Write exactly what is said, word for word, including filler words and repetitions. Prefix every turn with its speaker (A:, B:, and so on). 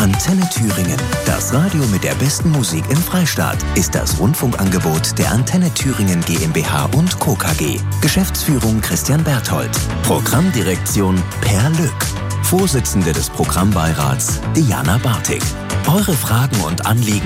A: Antenne Thüringen, das Radio mit der besten Musik im Freistaat, ist das Rundfunkangebot der Antenne Thüringen GmbH und Co. K G. Geschäftsführung Christian Berthold. Programmdirektion Per Lück. Vorsitzende des Programmbeirats Diana Bartik. Eure Fragen und Anliegen